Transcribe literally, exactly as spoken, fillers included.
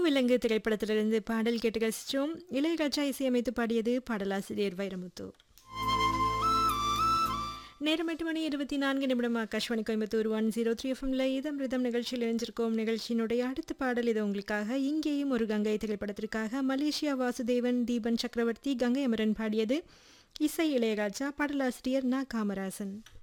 விலங்கு திரைப்படத்திலிருந்து பாடல் கேட்டு கசிச்சோம். இளையராஜா இசையமைத்து பாடியது, பாடலாசிரியர் வைரமுத்து. நேரம் எட்டு மணி இருபத்தி நான்கு நிமிடம். Akashvani Coimbatore one zero three எஃப்எம்ல இதம் ரிதம் நிகழ்ச்சியில் இணைஞ்சிருக்கோம். நிகழ்ச்சியினுடைய அடுத்த பாடல் இது உங்களுக்காக. இங்கேயும் ஒரு கங்கை திரைப்படத்திற்காக மலேசியா வாசுதேவன், தீபன் சக்கரவர்த்தி, கங்கை அமரன் பாடியது. இசை இளையராஜா, பாடலாசிரியர் நா காமராசன்.